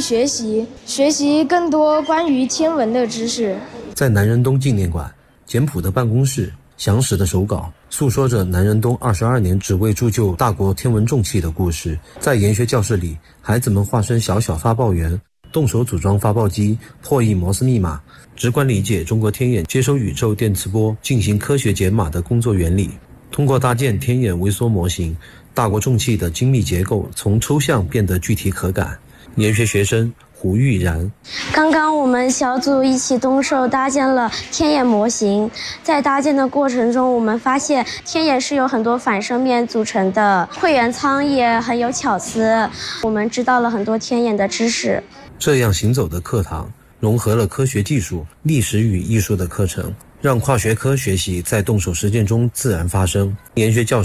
学习更多关于天文的知识。 在南仁东纪念馆，简朴的办公室，详实的手稿，诉说着南仁东22年只为铸就大国天文重器的故事。在研学教室里，孩子们化身小小发报员，动手组装发报机，破译摩斯密码，直观理解中国天眼接收宇宙电磁波进行科学解码的工作原理。通过搭建天眼微缩模型，大国重器的精密结构从抽象变得具体可感。研学学生胡玉然： 刚刚我们小组一起动手搭建了天眼模型，在搭建的过程中，我们发现天眼是由很多反射面组成的，会员舱也很有巧思，我们知道了很多天眼的知识。 这样行走的课堂融合了科学技术、历史与艺术的课程，让跨学科学习在动手实践中自然发生。研学教室